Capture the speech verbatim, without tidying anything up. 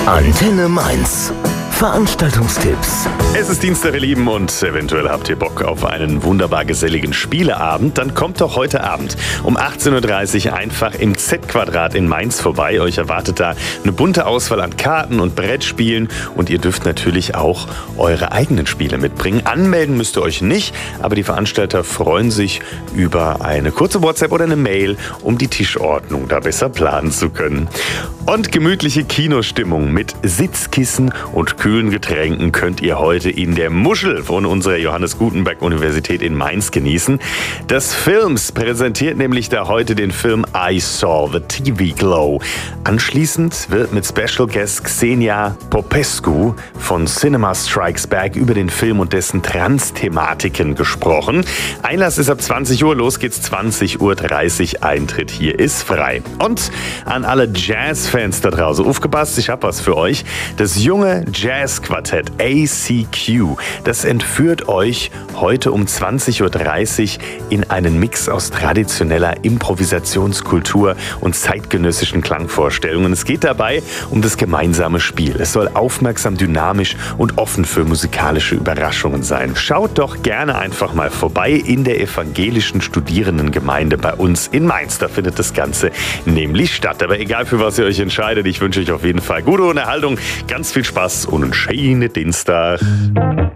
Antenne Mainz. Veranstaltungstipps. Es ist Dienstag, ihr Lieben, und eventuell habt ihr Bock auf einen wunderbar geselligen Spieleabend. Dann kommt doch heute Abend um achtzehn Uhr dreißig einfach im Z-Quadrat in Mainz vorbei. Euch erwartet da eine bunte Auswahl an Karten und Brettspielen und ihr dürft natürlich auch eure eigenen Spiele mitbringen. Anmelden müsst ihr euch nicht, aber die Veranstalter freuen sich über eine kurze WhatsApp oder eine Mail, um die Tischordnung da besser planen zu können. Und gemütliche Kinostimmung mit Sitzkissen und kühlen Getränken könnt ihr heute in der Muschel von unserer Johannes Gutenberg Universität in Mainz genießen. Das Films präsentiert nämlich da heute den Film I Saw the T V Glow. Anschließend wird mit Special Guest Xenia Popescu von Cinema Strikes Back über den Film und dessen Trans-Thematiken gesprochen. Einlass ist ab zwanzig Uhr, los geht's zwanzig Uhr dreißig, Eintritt hier ist frei. Und an alle Jazz-Fans da draußen, aufgepasst, ich hab was für euch. Das junge Jazz-Quartett A C Q, das entführt euch heute um zwanzig Uhr dreißig in einen Mix aus traditioneller Improvisationskultur und zeitgenössischen Klangvorstellungen. Es geht dabei um das gemeinsame Spiel. Es soll aufmerksam, dynamisch und offen für musikalische Überraschungen sein. Schaut doch gerne einfach mal vorbei in der evangelischen Studierendengemeinde bei uns in Mainz. Da findet das Ganze nämlich statt. Aber egal, für was ihr euch entscheidet, ich wünsche euch auf jeden Fall gute Unterhaltung, ganz viel Spaß und einen schönen Dienstag.